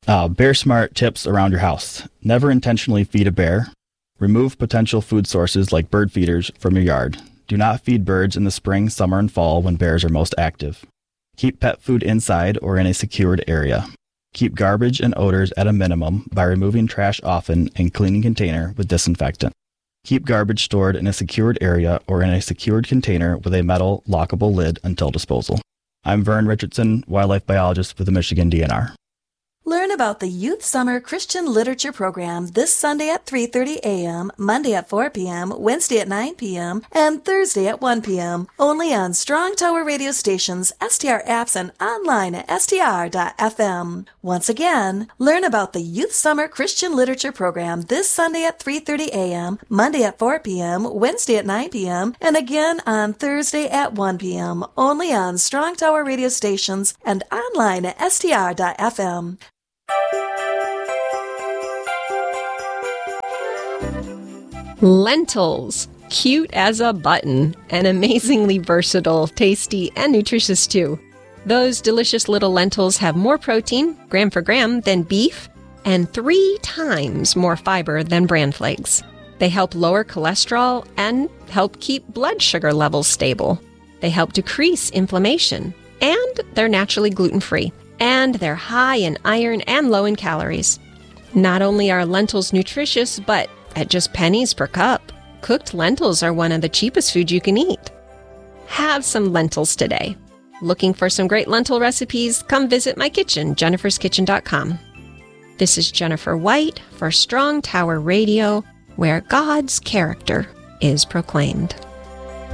Bear Smart tips around your house. Never intentionally feed a bear. Remove potential food sources like bird feeders from your yard. Do not feed birds in the spring, summer, and fall when bears are most active. Keep pet food inside or in a secured area. Keep garbage and odors at a minimum by removing trash often and cleaning container with disinfectant. Keep garbage stored in a secured area or in a secured container with a metal lockable lid until disposal. I'm Vern Richardson, wildlife biologist with the Michigan DNR. Learn about the Youth Summer Christian Literature Program this Sunday at 3:30 a.m., Monday at 4 p.m., Wednesday at 9 p.m., and Thursday at 1 p.m. Only on Strong Tower radio stations, STR apps, and online at str.fm. Once again, learn about the Youth Summer Christian Literature Program this Sunday at 3:30 a.m., Monday at 4 p.m., Wednesday at 9 p.m., and again on Thursday at 1 p.m. Only on Strong Tower radio stations and online at str.fm. Lentils. Cute as a button, and amazingly versatile, tasty, and nutritious too. Those delicious little lentils have more protein, gram for gram, than beef, and 3 times more fiber than bran flakes. They help lower cholesterol and help keep blood sugar levels stable. They help decrease inflammation, and they're naturally gluten-free. And they're high in iron and low in calories. Not only are lentils nutritious, but at just pennies per cup, cooked lentils are one of the cheapest foods you can eat. Have some lentils today. Looking for some great lentil recipes? Come visit my kitchen, jenniferskitchen.com. This is Jennifer White for Strong Tower Radio, where God's character is proclaimed.